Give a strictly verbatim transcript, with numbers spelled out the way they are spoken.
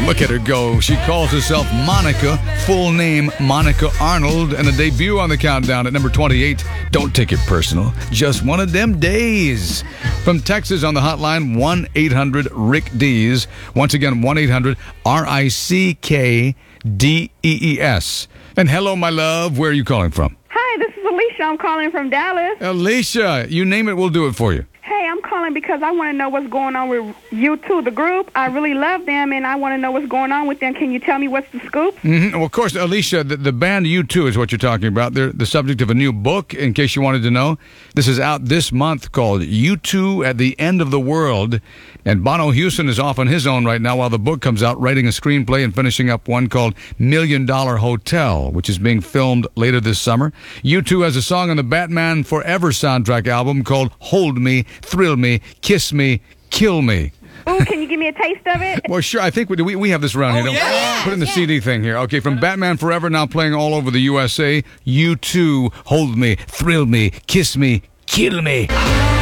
Look at her go. She calls herself Monica, full name Monica Arnold, and a debut on the countdown at number twenty-eight. Don't take it personal. Just one of them days. From Texas on the hotline, one eight hundred Rick Dees. Once again, one eight hundred R I C K D E E S. And hello, my love. Where are you calling from? Hi, this is Alicia. I'm calling from Dallas. Alicia, you name it, we'll do it for you. Hey, I'm calling because I want to know what's going on with U two, the group. I really love them, and I want to know what's going on with them. Can you tell me what's the scoop? Mm-hmm. Well, of course, Alicia, the, the band U two is what you're talking about. They're the subject of a new book, in case you wanted to know. This is out this month called U two at the End of the World. And Bono Houston is off on his own right now while the book comes out, writing a screenplay and finishing up one called Million Dollar Hotel, which is being filmed later this summer. U two has a song on the Batman Forever soundtrack album called Hold Me, Thrill Me, Kiss Me, Kill Me. Ooh, can you give me a taste of it? Well, sure. I think we we, we have this around Oh, here. Don't we? yeah. Put in the Yeah. C D thing here. Okay, from Batman Forever, now playing all over the U S A. U two, Hold Me, Thrill Me, Kiss Me, Kill Me.